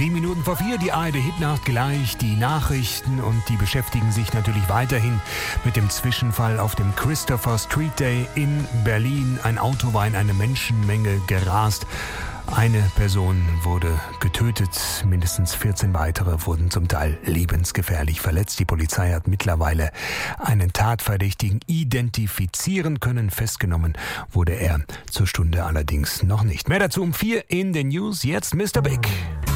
7 Minuten vor 4, die ARD Hitnacht gleich, die Nachrichten und die beschäftigen sich natürlich weiterhin mit dem Zwischenfall auf dem Christopher Street Day in Berlin. Ein Auto war in eine Menschenmenge gerast. Eine Person wurde getötet, mindestens 14 weitere wurden zum Teil lebensgefährlich verletzt. Die Polizei hat mittlerweile einen Tatverdächtigen identifizieren können. Festgenommen wurde er zur Stunde allerdings noch nicht. Mehr dazu um 4 in den News. Jetzt Mr. Big.